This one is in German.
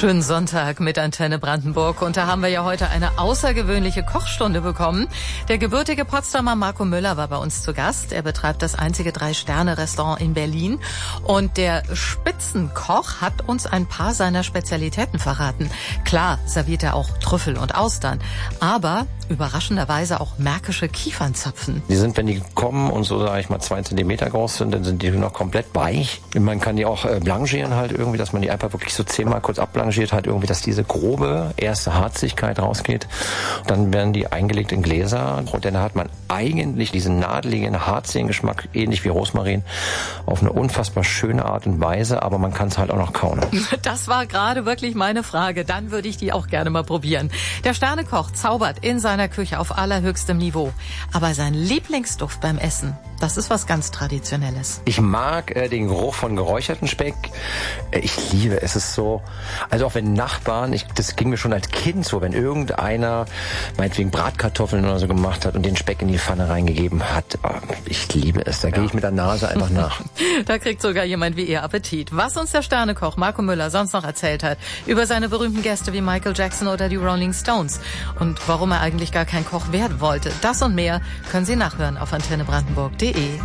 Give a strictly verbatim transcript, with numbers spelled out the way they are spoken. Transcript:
Schönen Sonntag mit Antenne Brandenburg. Und da haben wir ja heute eine außergewöhnliche Kochstunde bekommen. Der gebürtige Potsdamer Marco Müller war bei uns zu Gast. Er betreibt das einzige Drei-Sterne-Restaurant in Berlin. Und der Spitzenkoch hat uns ein paar seiner Spezialitäten verraten. Klar serviert er auch Trüffel und Austern, aber überraschenderweise auch märkische Kiefernzapfen. Die sind, wenn die kommen und so, sage ich mal, zwei Zentimeter groß sind, dann sind die noch komplett weich. Man kann die auch äh, blanchieren halt irgendwie, dass man die einfach wirklich so zehnmal kurz abblanchiert hat, irgendwie, dass diese grobe erste Harzigkeit rausgeht. Dann werden die eingelegt in Gläser und dann hat man eigentlich diesen nadeligen, harzigen Geschmack, ähnlich wie Rosmarin, auf eine unfassbar schöne Art und Weise, aber man kann es halt auch noch kauen. Das war gerade wirklich meine Frage. Dann würde ich die auch gerne mal probieren. Der Sternekoch zaubert in seiner Küche auf allerhöchstem Niveau. Aber sein Lieblingsduft beim Essen, das ist was ganz Traditionelles. Ich mag äh, den Geruch von geräucherten Speck. Äh, ich liebe es. Es ist so, also auch wenn Nachbarn, ich, das ging mir schon als Kind so, wenn irgendeiner meinetwegen Bratkartoffeln oder so gemacht hat und den Speck in die Pfanne reingegeben hat. Oh, ich liebe es. Da ja. gehe ich mit der Nase einfach nach. Da kriegt sogar jemand wie ihr Appetit. Was uns der Sternekoch Marco Müller sonst noch erzählt hat über seine berühmten Gäste wie Michael Jackson oder die Rolling Stones und warum er eigentlich gar kein Koch werden wollte. Das und mehr können Sie nachhören auf antenne brandenburg punkt de.